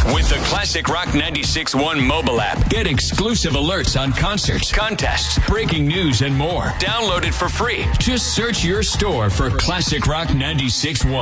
with the Classic Rock 96.1 mobile app. Get exclusive alerts on concerts, contests, breaking news, and more. Download it for free. Just search your store for Classic Rock 96.1.